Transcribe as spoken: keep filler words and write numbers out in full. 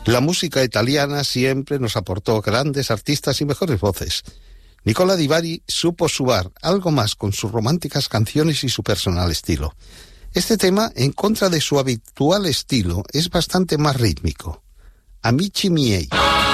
La música italiana siempre nos aportó grandes artistas y mejores voces. Nicola Di Bari supo subar algo más con sus románticas canciones y su personal estilo. Este tema, en contra de su habitual estilo, es bastante más rítmico. Amici miei.